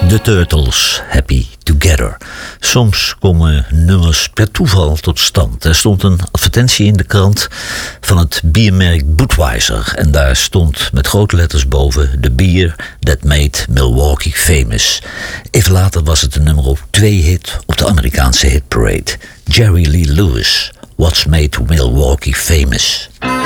The Turtles, Happy Together. Soms komen nummers per toeval tot stand. Er stond een advertentie in de krant van het biermerk Budweiser. En daar stond met grote letters boven: The beer that made Milwaukee famous. Even later was het een nummer op 2 hit op de Amerikaanse hitparade. Jerry Lee Lewis, What's Made Milwaukee Famous.